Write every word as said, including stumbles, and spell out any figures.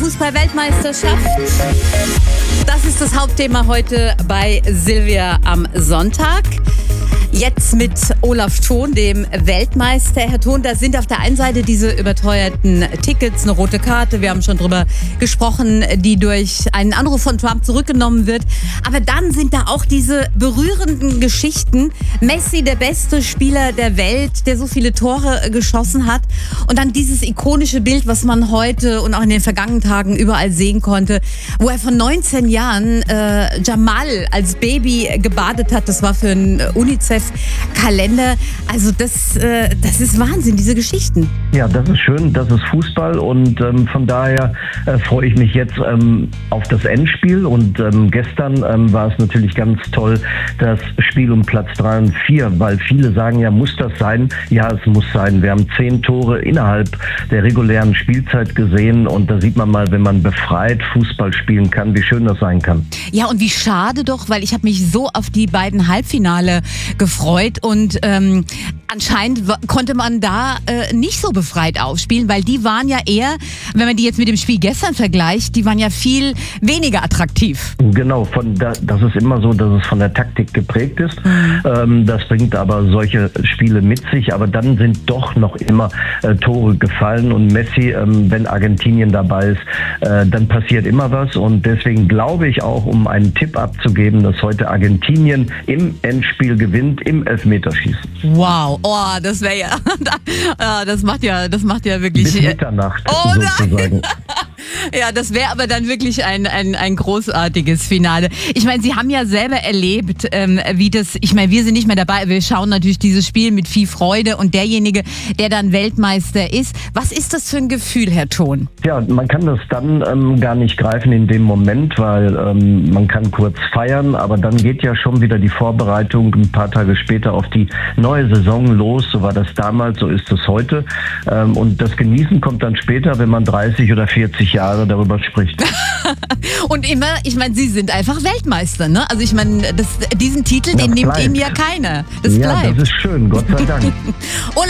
Fußball-Weltmeisterschaft. Das ist das Hauptthema heute bei Silvia am Sonntag. Jetzt mit Olaf Thon, dem Weltmeister. Herr Thon, da sind auf der einen Seite diese überteuerten Tickets, eine rote Karte, wir haben schon drüber gesprochen, die durch einen Anruf von Trump zurückgenommen wird. Aber dann sind da auch diese berührenden Geschichten. Messi, der beste Spieler der Welt, der so viele Tore geschossen hat. Und dann dieses ikonische Bild, was man heute und auch in den vergangenen Tagen überall sehen konnte, wo er von neunzehn Jahren äh, Jamal als Baby gebadet hat. Das war für einen UNICEF-Kalender. Also das, äh, das ist Wahnsinn, diese Geschichten. Ja, das ist schön, das ist Fußball und ähm, von daher äh, freue ich mich jetzt ähm, auf das Endspiel und ähm, gestern ähm, war es natürlich ganz toll, das Spiel um Platz drei und vier, weil viele sagen, ja, muss das sein? Ja, es muss sein. Wir haben zehn Tore innerhalb der regulären Spielzeit gesehen und da sieht man mal, wenn man befreit Fußball spielen kann, wie schön das sein kann. Ja, und wie schade doch, weil ich habe mich so auf die beiden Halbfinale gefreut und ähm, anscheinend w- konnte man da äh, nicht so befreit aufspielen, weil die waren ja eher, wenn man die jetzt mit dem Spiel gestern vergleicht, die waren ja viel weniger attraktiv. Genau, von da, das ist immer so, dass es von der Taktik geprägt ist. Mhm. Ähm, das bringt aber solche Spiele mit sich, aber dann sind doch noch immer äh, Tore gefallen und Messi, ähm, wenn Argentinien dabei ist, äh, dann passiert immer was und deswegen glaube ich auch, um einen Tipp abzugeben, dass heute Argentinien im Endspiel gewinnt, im Elfmeterschießen. Wow, oh, das wäre ja, ja, das macht ja, das macht ja wirklich... Bis Mitternacht, oh, sozusagen. Ja, das wäre aber dann wirklich ein, ein, ein großartiges Finale. Ich meine, Sie haben ja selber erlebt, ähm, wie das, ich meine, wir sind nicht mehr dabei, wir schauen natürlich dieses Spiel mit viel Freude und derjenige, der dann Weltmeister ist. Was ist das für ein Gefühl, Herr Thon? Ja, man kann das dann ähm, gar nicht greifen in dem Moment, weil ähm, man kann kurz feiern, aber dann geht ja schon wieder die Vorbereitung ein paar Tage später auf die neue Saison los. So war das damals, so ist es heute. Ähm, und das Genießen kommt dann später, wenn man dreißig oder vierzig Jahre darüber spricht. Und immer, ich meine, Sie sind einfach Weltmeister, ne? Also ich meine, das, diesen Titel, Das den nimmt bleibt. Ihnen ja keiner. Das ja, bleibt. das ist schön, Gott sei Dank.